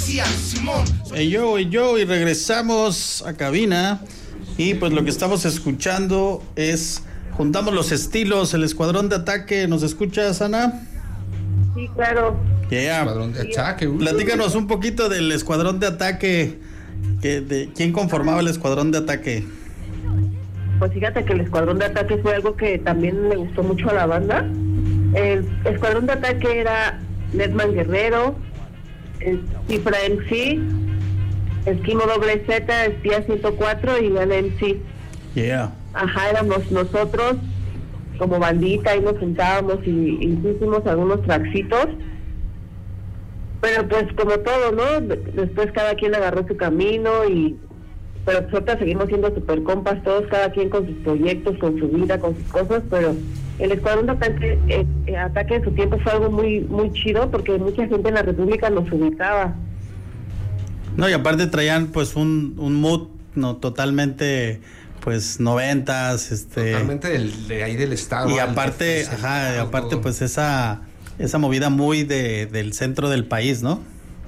Y regresamos a cabina. Y pues lo que estamos escuchando es Juntamos los Estilos, el Escuadrón de Ataque. ¿Nos escuchas, Ana? Sí, claro. Yeah. Escuadrón de Ataque. Platícanos un poquito del Escuadrón de Ataque. ¿De quién conformaba el Escuadrón de Ataque? Pues fíjate que el Escuadrón de Ataque fue algo que también le gustó mucho a la banda. El Escuadrón de Ataque era Netman Guerrero, el Cifra MC, Esquimo Z, Espía 104 y el MC. Yeah. Ajá, éramos nosotros como bandita y nos juntábamos y hicimos algunos tracksitos. Pero pues como todo, ¿no? Después cada quien agarró su camino pero nosotros seguimos siendo super compas todos, cada quien con sus proyectos, con su vida, con sus cosas, pero el Escuadrón de Ataque en su tiempo fue algo muy muy chido porque mucha gente en la República nos ubicaba. No, y aparte traían pues un mood no totalmente pues 90s, totalmente de ahí del estado. Y aparte, aparte pues esa movida muy del centro del país, ¿no?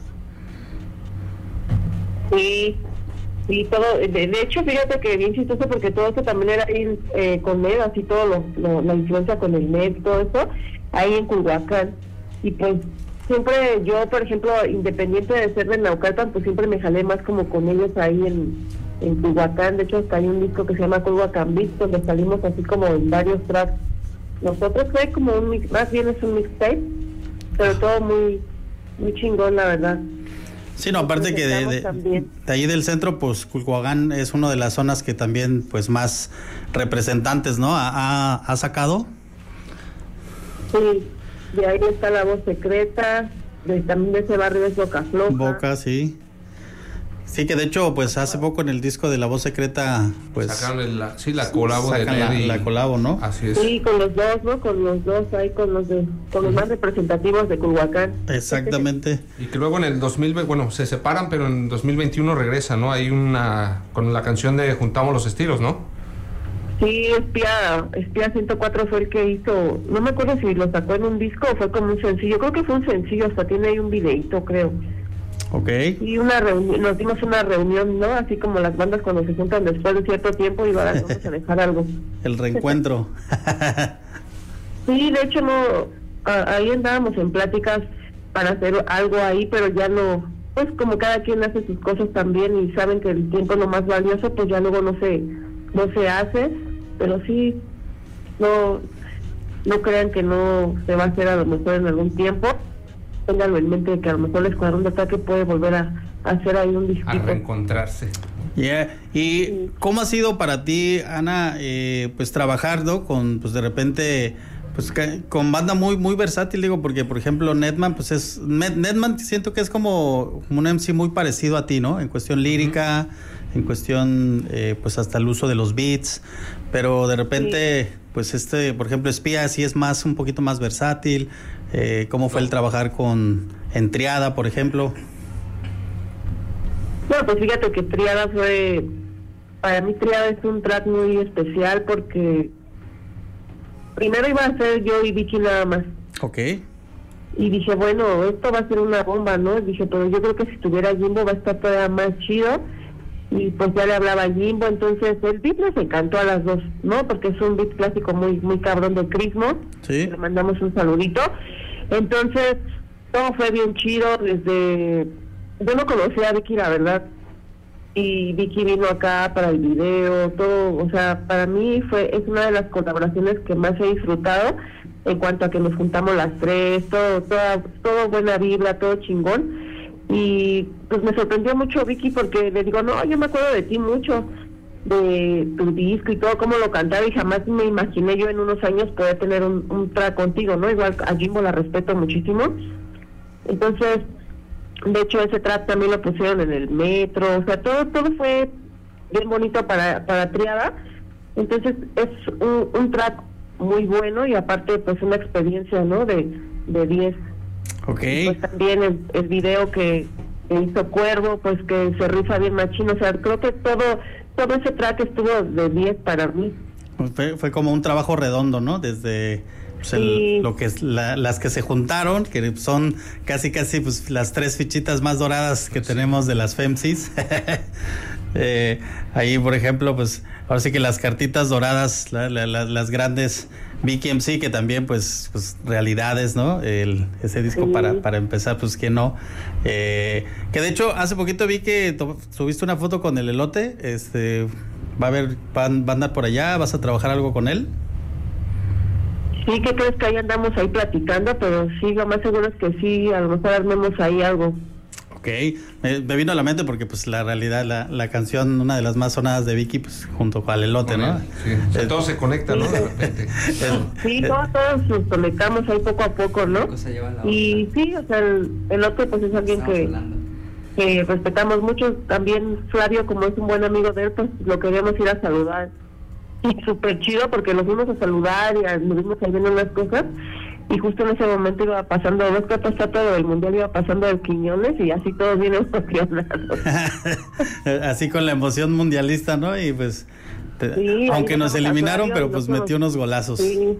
Sí, todo, de hecho, fíjate que bien chistoso porque todo eso también era ahí con Ned, así todo la influencia con el Ned, todo eso, ahí en Culhuacán. Y pues siempre yo, por ejemplo, independiente de ser de Naucalpan, pues siempre me jalé más como con ellos ahí en Culhuacán. De hecho, hasta hay un disco que se llama Culhuacán Beats, donde salimos así como en varios tracks. Nosotros fue como más bien es un mixtape, pero todo muy muy chingón, la verdad. Sí, no, aparte que de ahí del centro, pues Culhuacán es una de las zonas que también, pues, más representantes, ¿no? ¿Ha sacado? Sí, de ahí está La Voz Secreta, también de ese barrio es Boca Floja. Boca, sí. Sí, que de hecho, pues hace poco en el disco de La Voz Secreta, pues... Sacaron la colabo de Ned la colabo, ¿no? Así es. Sí, con los dos, ¿no? Con los dos ahí, con los más representativos de Culhuacán. Exactamente. Y que luego en el 2020, bueno, se separan, pero en 2021 regresan, ¿no? Hay con la canción de Juntamos los Estilos, ¿no? Sí, Espía 104 fue el que hizo, no me acuerdo si lo sacó en un disco o fue como un sencillo, creo que fue un sencillo, hasta tiene ahí un videito, creo. Okay. Y nos dimos una reunión, ¿no? Así como las bandas cuando se juntan después de cierto tiempo y ahora vamos a dejar algo. El reencuentro. Sí, de hecho ahí andábamos en pláticas para hacer algo ahí, pero ya no, pues como cada quien hace sus cosas también y saben que el tiempo es lo más valioso, pues ya luego no se hace, pero sí, no crean que no se va a hacer a lo mejor en algún tiempo. Ténganlo en mente que a lo mejor el Escuadrón de Ataque puede volver a hacer ahí un disco. A reencontrarse. Yeah. ¿Y cómo ha sido para ti, Ana, pues trabajar, ¿no? Con, pues de repente, pues con banda muy muy versátil, digo, porque por ejemplo Netman, pues Netman siento que es como un MC muy parecido a ti, ¿no? En cuestión lírica, en cuestión, pues hasta el uso de los beats, pero de repente, pues por ejemplo, Espía sí es un poquito más versátil. ¿Cómo fue el trabajar en Triada, por ejemplo? Bueno, pues fíjate que Triada para mí Triada es un track muy especial porque primero iba a ser yo y Vicky nada más. Okay. Y dije, bueno, esto va a ser una bomba, ¿no? Dije, pero yo creo que si tuviera Jimbo va a estar todavía más chido. Y pues ya le hablaba a Jimbo, entonces el beat nos encantó a las dos, ¿no? Porque es un beat clásico muy muy cabrón de Crismo. Sí. Le mandamos un saludito. Entonces, todo fue bien chido yo no conocía a Vicky, la verdad. Y Vicky vino acá para el video, todo, o sea, para mí es una de las colaboraciones que más he disfrutado en cuanto a que nos juntamos las tres, todo buena vibra, todo chingón. Y pues me sorprendió mucho Vicky porque le digo, no, yo me acuerdo de ti mucho, de tu disco y todo, cómo lo cantaba, y jamás me imaginé yo en unos años poder tener un track contigo, ¿no? Igual a Jimbo la respeto muchísimo. Entonces, de hecho ese track también lo pusieron en el metro, o sea, todo fue bien bonito para Triada. Entonces es un track muy bueno y aparte pues una experiencia, ¿no? De 10. Okay. Y pues también el video que hizo Cuervo, pues que se rifa bien machino, o sea, creo que todo ese track estuvo de 10 para mí. Fue como un trabajo redondo, ¿no? Desde pues Sí. lo que es las que se juntaron, que son casi pues las 3 fichitas más doradas que tenemos de las FEMSIs. Ahí, por ejemplo, pues ahora sí que las cartitas doradas, las grandes Vicky MC, que también pues realidades, ¿no? Ese disco Sí. para empezar, pues que no. Que de hecho hace poquito vi que subiste una foto con el Elote. Va a andar por allá, ¿vas a trabajar algo con él? Sí, ¿qué crees? Que ahí andamos ahí platicando, pero sí, lo más seguro es que sí, a lo mejor armemos ahí algo. Ok, me vino a la mente porque pues la realidad, la canción, una de las más sonadas de Vicky, pues junto con el Elote, ¿no? Sí, o sea, todo se conecta, ¿no? De repente. Sí, todos nos conectamos ahí poco a poco, ¿no? Y sí, o sea, el otro pues es alguien que respetamos mucho. También Flavio, como es un buen amigo de él, pues lo queríamos ir a saludar. Y súper chido porque nos fuimos a saludar y nos vimos ahí viendo unas cosas. Y justo en ese momento iba pasando, ves que está todo el mundial, iba pasando el Quiñones y así todos bien emocionados. Así con la emoción mundialista, ¿no? Y pues, Sí, aunque nos eliminaron, pero pues nosotros, metió unos golazos. Sí,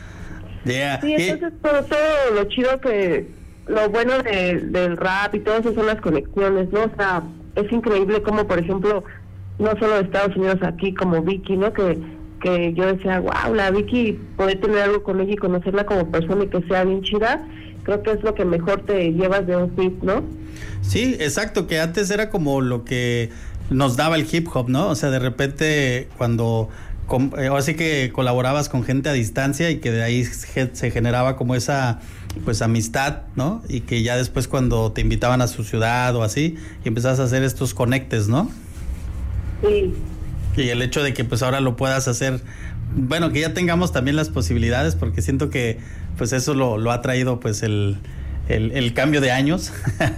Yeah. sí, entonces todo lo chido lo bueno del rap y todo eso son las conexiones, ¿no? O sea, es increíble como, por ejemplo, no solo de Estados Unidos, aquí como Vicky, ¿no? Que yo decía, wow, la Vicky, poder tener algo con ella y conocerla como persona y que sea bien chida, creo que es lo que mejor te llevas de un fit, ¿no? Sí, exacto, que antes era como lo que nos daba el hip hop, ¿no? O sea, de repente cuando ahora sí que colaborabas con gente a distancia y que de ahí se generaba como esa pues amistad, ¿no? Y que ya después cuando te invitaban a su ciudad o así, y empezabas a hacer estos conectes, ¿no? Sí. Y el hecho de que pues ahora lo puedas hacer, bueno, que ya tengamos también las posibilidades, porque siento que pues eso lo ha traído pues el cambio de años.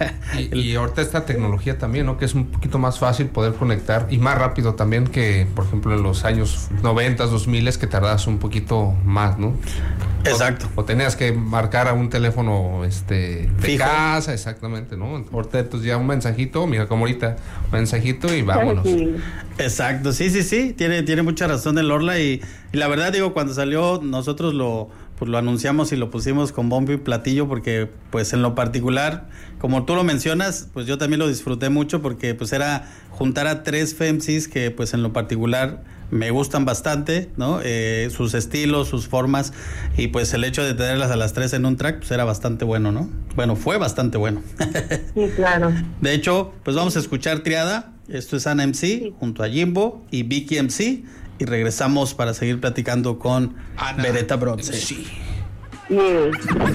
Y ahorita esta tecnología también, ¿no? Que es un poquito más fácil poder conectar y más rápido también que, por ejemplo, en los años 90, 2000 que tardabas un poquito más, ¿no? Exacto. O tenías que marcar a un teléfono de fijo. casa, exactamente, ¿no? Ahorita entonces ya un mensajito, mira como ahorita, un mensajito y vámonos. Sí. Exacto, sí, tiene mucha razón el Orla y la verdad digo, cuando salió nosotros lo anunciamos y lo pusimos con bombo y platillo porque pues en lo particular, como tú lo mencionas, pues yo también lo disfruté mucho porque pues era juntar a 3 FEMSIs que pues en lo particular me gustan bastante, ¿no? Sus estilos, sus formas y pues el hecho de tenerlas a las 3 en un track pues era bastante bueno, ¿no? Bueno, fue bastante bueno. Sí, claro. De hecho, pues vamos a escuchar Triada. Esto es Ana MC junto a Jimbo y Vicky MC y regresamos para seguir platicando con Ana Beretta Bronce. MC. Yes.